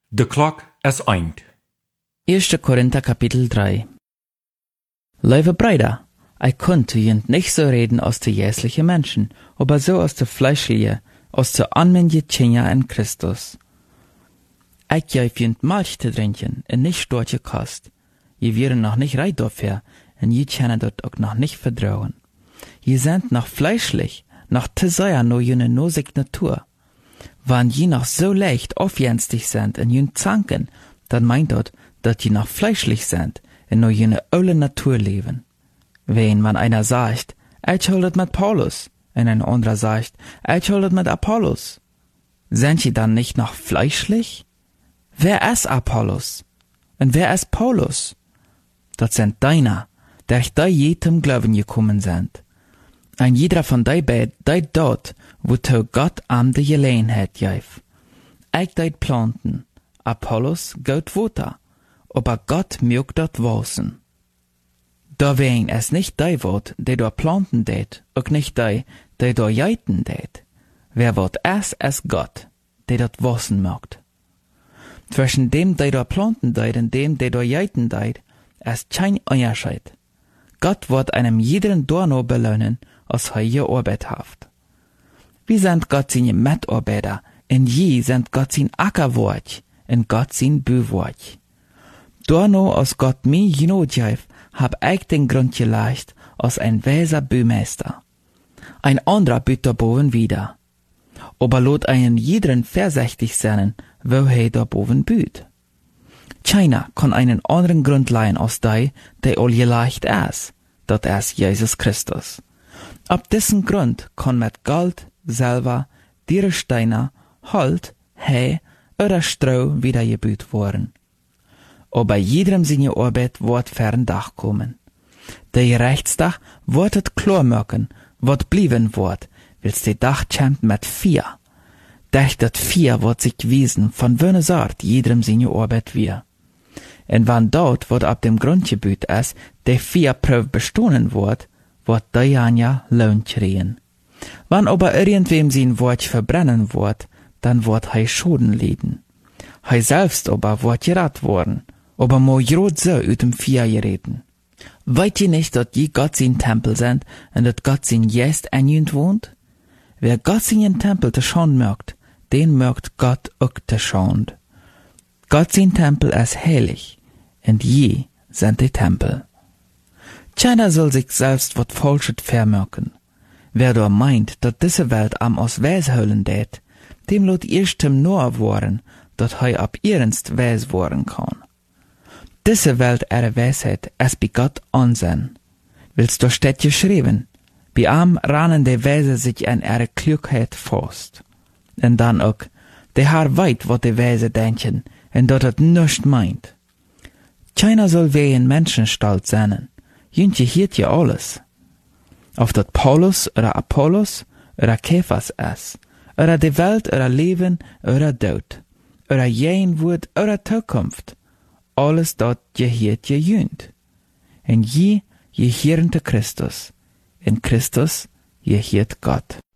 De klok is eind. 1. Korinther Kapitel 3. Liebe Brüder, ich konnte jent nicht so reden aus der jährlichen Menschen, aber so aus der fleischliche, aus der anmännliche Tjenja in Christus. Ich geb jent Milch zu trinken, und nicht storche Kost. Je wären noch nicht reit dafür, und je können dort auch noch nicht vertrauen. Je sind noch fleischlich, noch zu sehr no jene nosig Natur. Wann je noch so leicht aufjenstig sind in jün Zanken, dann meint dort, dass je noch fleischlich sind, in no jene olle Natur leben. Wenn einer sagt, ich hol das mit Paulus, und ein anderer sagt, ich hol das mit Apollos, sind je dann nicht noch fleischlich? Wer ist Apollos? Und wer ist Paulus? Das sind deiner, der da jedem Glauben gekommen sind. Ein jeder von dei dort, wozu Gott am de Gelegenheit gef. Ich deit planten, Apollos gaut Water, aber Gott mögt dort wachsen. Da wen es nicht dei wort, der dort planten det, auch nicht dei, der dort jeiten det. Wer wort es Gott, der dort wachsen mögt. Zwischen dem, der dort planten deit, und dem, der dort jeiten deit, ist kein Unterschied. Gott wird einem jeden Dorno belohnen, als er je Arbeit haft. Wie sind Gott seine Mitarbeiter, und je sind Gott sein Ackerwort, und Gott sein Büwort. Dorno, als Gott mir genotgeif, hab ich den Grund gelegt, als ein weiser Bühmeister. Ein anderer büht boven wieder. Aber lot einen jeden vorsichtig sein, wo da boven büht. Keiner kann einen anderen Grund leihen als der all gelegt ist, dat ist Jesus Christus. Ab diesen Grund kann mit Gold, Silber, Dierensteiner, Holz, Heu oder Stroh wiedergebüht worden. Aber jedem seine Arbeit wird fern Dach kommen. Der Gerechtstag wird het klar machen, wat blieben wird, wils der Dach kämmt mit 4. Durch dat 4 wird sich wiesen, von wönne Sort jedem seine Arbeit wir. Und wann dort, wat ab dem Grundgebiet ist, der 4 Prüf bestohlen wird der Janja Lohn kriegen. Wann aber irgendwem sein Wort verbrennen wird, dann wird er Schoden leiden. Er selbst aber wird gerat worden, aber mo grot so ut dem 4 gereden. Weit ihr nicht, dass je Gott sein Tempel sind und dass Gott sein Geist in jünd wohnt? Wer Gott seinen Tempel te schand mögt, den mögt Gott auch te schand. Gott sein Tempel ist heilig, und je sind die Tempel. Keiner soll sich selbst wat Falsches vermerken. Wer da meint, dat diese Welt am aus Weis höllen det, dem lot erstem nur worden, dat hei ab ernst Weis worden kann. Diese Welt ihre Weisheit es bei Gott ansehen. Willst du steht geschrieben, bei am ranen de Weise sich an ihre Klugheit fast. Und dann auch, der Herr weit, wat de Weise denken, und dat het nischt meint. Keiner soll wehen Menschen stolz sein. Jüntje hiert ja alles. Auf dat Paulus oder Apollos oder Kephas ist, oder die Welt oder Leben oder Tod, oder jen Wort oder Zukunft, alles dort gehiert je jünt. Und je hieren te Christus, in Christus je hiert Gott.